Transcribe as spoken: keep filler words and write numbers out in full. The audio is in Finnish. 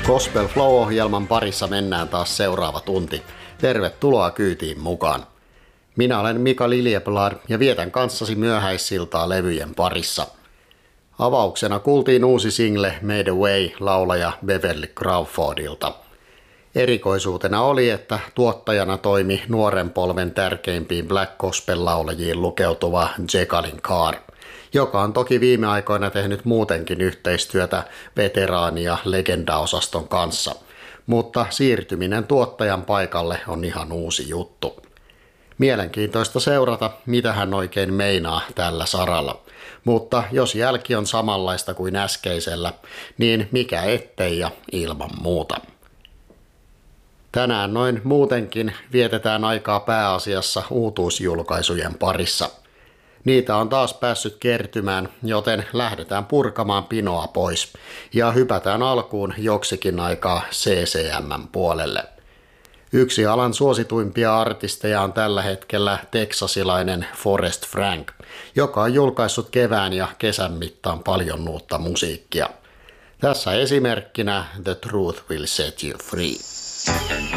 Gospel Flow-ohjelman parissa mennään taas seuraava tunti. Tervetuloa kyytiin mukaan. Minä olen Mika Liljeblad ja vietän kanssasi myöhäissiltaa levyjen parissa. Avauksena kuultiin uusi single Made Away laulaja Beverly Crawfordilta. Erikoisuutena oli, että tuottajana toimi nuoren polven tärkeimpiin black gospel-laulajiin lukeutuva Jekalyn Carr, joka on toki viime aikoina tehnyt muutenkin yhteistyötä veteraani- ja legendaosaston kanssa, mutta siirtyminen tuottajan paikalle on ihan uusi juttu. Mielenkiintoista seurata, mitä hän oikein meinaa tällä saralla, mutta jos jälki on samanlaista kuin äskeisellä, niin mikä ettei ja ilman muuta. Tänään noin muutenkin vietetään aikaa pääasiassa uutuusjulkaisujen parissa. Niitä on taas päässyt kertymään, joten lähdetään purkamaan pinoa pois ja hypätään alkuun joksikin aikaa C C M:n puolelle. Yksi alan suosituimpia artisteja on tällä hetkellä teksasilainen Forrest Frank, joka on julkaissut kevään ja kesän mittaan paljon uutta musiikkia. Tässä esimerkkinä The Truth Will Set You Free.